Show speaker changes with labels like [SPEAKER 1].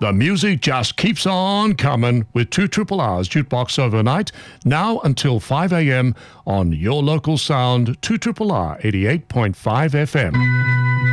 [SPEAKER 1] The music just keeps on coming with 2 Triple R's Jukebox Overnight, now until 5 a.m. on your local sound, 2 Triple R 88.5 FM.